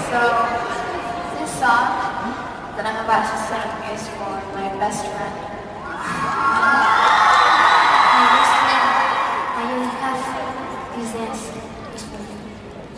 So, this song that I'm about to sing is for my best friend.